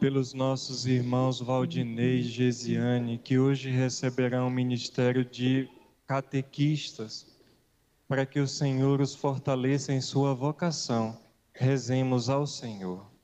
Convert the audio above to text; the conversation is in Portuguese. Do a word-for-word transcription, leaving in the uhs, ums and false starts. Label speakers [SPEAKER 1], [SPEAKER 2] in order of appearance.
[SPEAKER 1] pelos nossos irmãos Valdinei e Gesiane, que hoje receberão o ministério de catequistas, para que o Senhor os fortaleça em sua vocação. Rezemos ao Senhor.